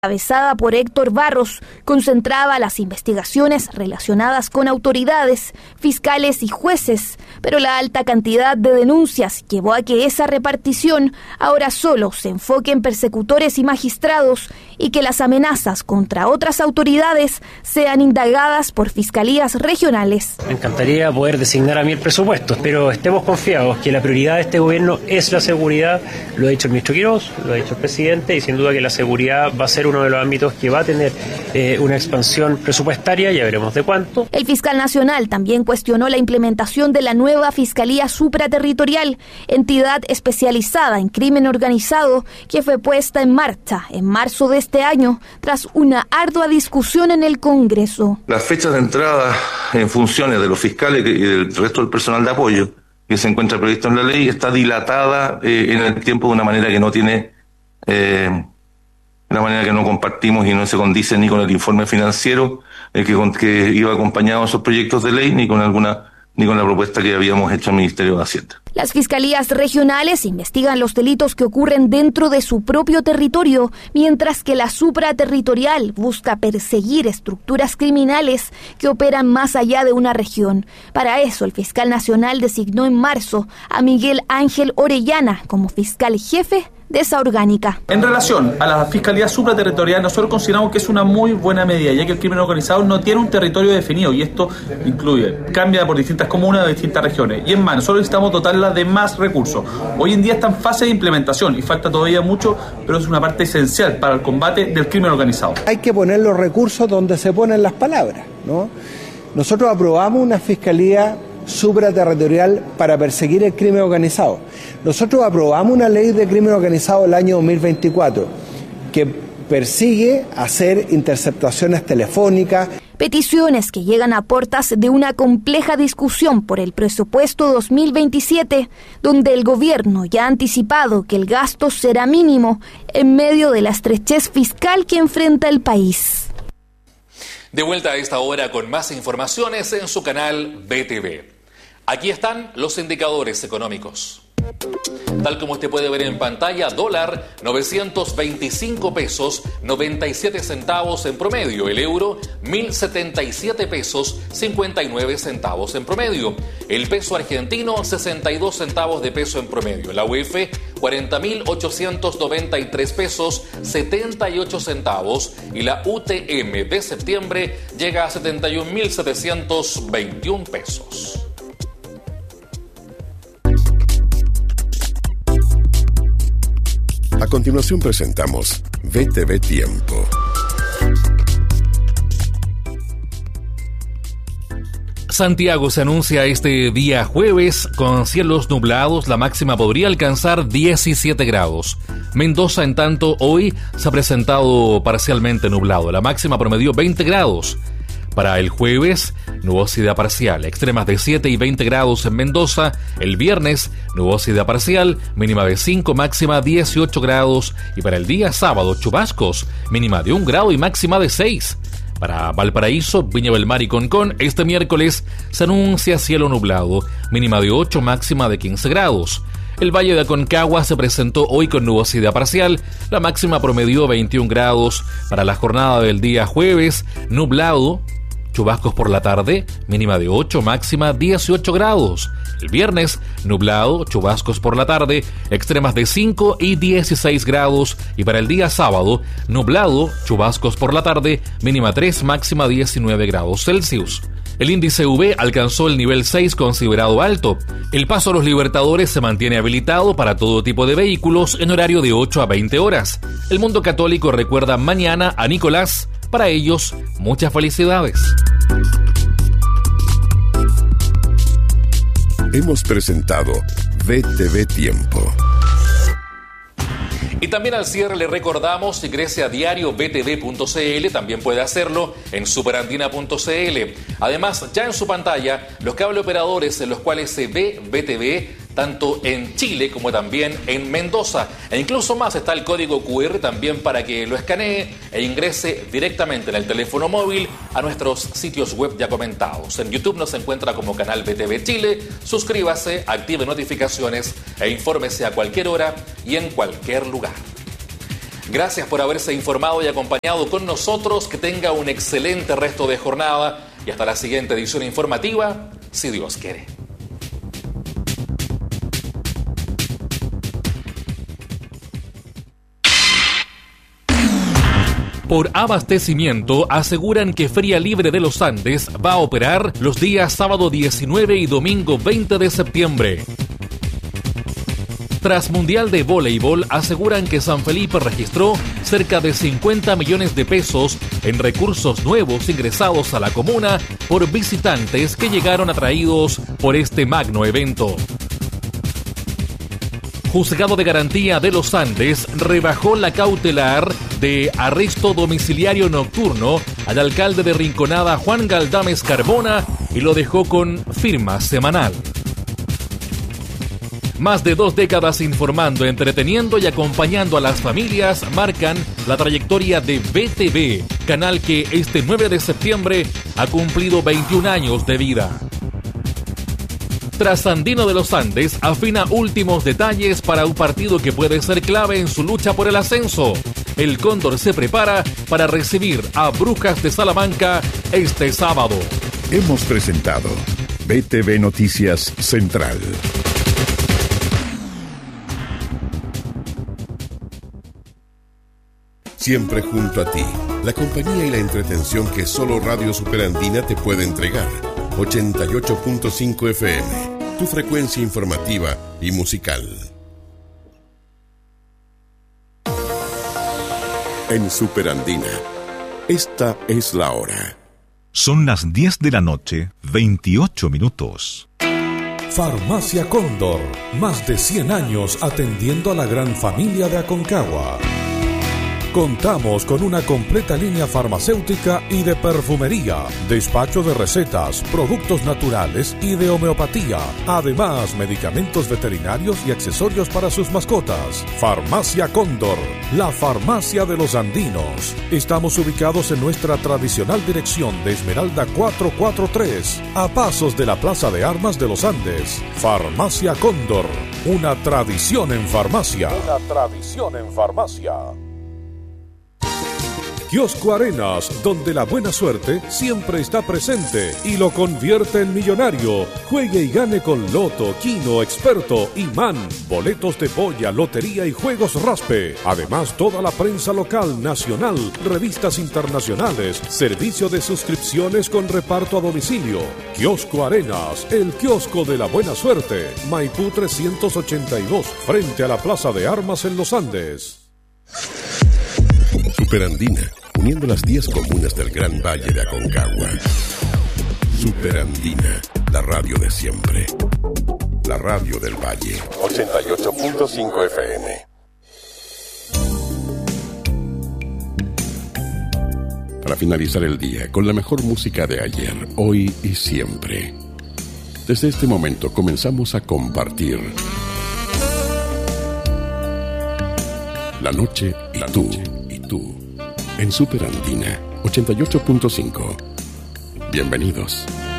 encabezada por Héctor Barros, concentraba las investigaciones relacionadas con autoridades, fiscales y jueces, pero la alta cantidad de denuncias llevó a que esa repartición ahora solo se enfoque en persecutores y magistrados y que las amenazas contra otras autoridades sean indagadas por fiscalías regionales. Me encantaría poder designar a mí el presupuesto, pero estemos confiados que la prioridad de este gobierno es la seguridad. Lo ha dicho el ministro Quiroz, lo ha dicho el presidente, y sin duda que la seguridad va a ser uno de los ámbitos que va a tener una expansión presupuestaria, ya veremos de cuánto. El fiscal nacional también cuestionó la implementación de la nueva Fiscalía Supraterritorial, entidad especializada en crimen organizado que fue puesta en marcha en marzo de este año tras una ardua discusión en el Congreso. Las fechas de entrada en funciones de los fiscales y del resto del personal de apoyo que se encuentra previsto en la ley está dilatada en el tiempo de una manera que no tiene... una manera que no compartimos y no se condice ni con el informe financiero que iba acompañado a esos proyectos de ley, ni con la propuesta que habíamos hecho al Ministerio de Hacienda. Las fiscalías regionales investigan los delitos que ocurren dentro de su propio territorio, mientras que la supraterritorial busca perseguir estructuras criminales que operan más allá de una región. Para eso, el fiscal nacional designó en marzo a Miguel Ángel Orellana como fiscal jefe de esa orgánica. En relación a la Fiscalía Supraterritorial, nosotros consideramos que es una muy buena medida, ya que el crimen organizado no tiene un territorio definido, y esto cambia por distintas comunas de distintas regiones. Y es más, nosotros necesitamos dotarla de más recursos. Hoy en día está en fase de implementación y falta todavía mucho, pero es una parte esencial para el combate del crimen organizado. Hay que poner los recursos donde se ponen las palabras, ¿no? Nosotros aprobamos una Fiscalía Supraterritorial para perseguir el crimen organizado. Nosotros aprobamos una ley de crimen organizado el año 2024 que persigue hacer interceptaciones telefónicas. Peticiones que llegan a puertas de una compleja discusión por el presupuesto 2027, donde el gobierno ya ha anticipado que el gasto será mínimo en medio de la estrechez fiscal que enfrenta el país. De vuelta a esta hora con más informaciones en su canal BTV. Aquí están los indicadores económicos. Tal como usted puede ver en pantalla, dólar 925 pesos 97 centavos en promedio, el euro 1077 pesos 59 centavos en promedio, el peso argentino 62 centavos de peso en promedio, la UF 40.893 pesos 78 centavos y la UTM de septiembre llega a 71.721 pesos. A continuación presentamos BTV Tiempo. Santiago se anuncia este día jueves con cielos nublados, la máxima podría alcanzar 17 grados. Mendoza, en tanto, hoy se ha presentado parcialmente nublado, la máxima promedió 20 grados. Para el jueves, nubosidad parcial, extremas de 7 y 20 grados en Mendoza. El viernes, nubosidad parcial, mínima de 5, máxima 18 grados. Y para el día sábado, chubascos, mínima de 1 grado y máxima de 6. Para Valparaíso, Viña del Mar y Concón, este miércoles se anuncia cielo nublado, mínima de 8, máxima de 15 grados. El Valle de Aconcagua se presentó hoy con nubosidad parcial, la máxima promedió 21 grados. Para la jornada del día jueves, nublado, chubascos por la tarde, mínima de 8, máxima 18 grados. El viernes, nublado, chubascos por la tarde, extremas de 5 y 16 grados. Y para el día sábado, nublado, chubascos por la tarde, mínima 3, máxima 19 grados Celsius. El índice V alcanzó el nivel 6 considerado alto. El paso a los Libertadores se mantiene habilitado para todo tipo de vehículos en horario de 8 a 20 horas. El mundo católico recuerda mañana a Nicolás. Para ellos, muchas felicidades. Hemos presentado BTV Tiempo. Y también al cierre le recordamos, ingrese a diario btv.cl, también puede hacerlo en superandina.cl. Además, ya en su pantalla, los cable operadores en los cuales se ve BTV, tanto en Chile como también en Mendoza. E incluso más está el código QR también para que lo escanee e ingrese directamente en el teléfono móvil a nuestros sitios web ya comentados. En YouTube nos encuentra como canal BTV Chile. Suscríbase, active notificaciones e infórmese a cualquier hora y en cualquier lugar. Gracias por haberse informado y acompañado con nosotros. Que tenga un excelente resto de jornada y hasta la siguiente edición informativa, si Dios quiere. Por abastecimiento, aseguran que Feria Libre de los Andes va a operar los días sábado 19 y domingo 20 de septiembre. Tras Mundial de Voleibol, aseguran que San Felipe registró cerca de 50 millones de pesos en recursos nuevos ingresados a la comuna por visitantes que llegaron atraídos por este magno evento. Juzgado de Garantía de los Andes rebajó la cautelar de arresto domiciliario nocturno al alcalde de Rinconada, Juan Galdames Carbona, y lo dejó con firma semanal. Más de 2 décadas informando, entreteniendo y acompañando a las familias marcan la trayectoria de VTV, canal que este 9 de septiembre ha cumplido 21 años de vida. Trasandino de los Andes afina últimos detalles para un partido que puede ser clave en su lucha por el ascenso. El Cóndor se prepara para recibir a Brujas de Salamanca este sábado. Hemos presentado VTV Noticias Central. Siempre junto a ti, la compañía y la entretención que solo Radio Superandina te puede entregar. 88.5 FM, tu frecuencia informativa y musical. En Superandina, esta es la hora. Son las 10 de la noche, 28 minutos. Farmacia Cóndor, más de 100 años atendiendo a la gran familia de Aconcagua. Contamos con una completa línea farmacéutica y de perfumería, despacho de recetas, productos naturales y de homeopatía. Además, medicamentos veterinarios y accesorios para sus mascotas. Farmacia Cóndor, la farmacia de los andinos. Estamos ubicados en nuestra tradicional dirección de Esmeralda 443, a pasos de la Plaza de Armas de los Andes. Farmacia Cóndor, una tradición en farmacia. Una tradición en farmacia. Kiosco Arenas, donde la buena suerte siempre está presente y lo convierte en millonario. Juegue y gane con Loto, Kino, Experto, Imán, boletos de polla, lotería y juegos raspe. Además, toda la prensa local, nacional, revistas internacionales, servicio de suscripciones con reparto a domicilio. Kiosco Arenas, el kiosco de la buena suerte. Maipú 382, frente a la Plaza de Armas en Los Andes. Superandina, uniendo las 10 comunas del Gran Valle de Aconcagua. Superandina, la radio de siempre. La radio del Valle. 88.5 FM. Para finalizar el día con la mejor música de ayer, hoy y siempre. Desde este momento comenzamos a compartir la noche y tú. En Superandina 88.5. Bienvenidos.